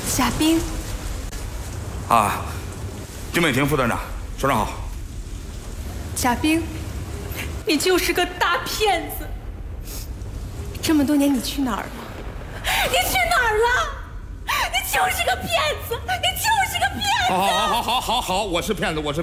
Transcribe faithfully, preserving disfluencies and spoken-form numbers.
贾冰。 啊，金美婷副团长，首长好。 贾冰，你就是个大骗子！这么多年你去哪儿了？你去哪儿了？你就是个骗子！你就是个骗子！ 好好好好好好好，我是骗子，我是。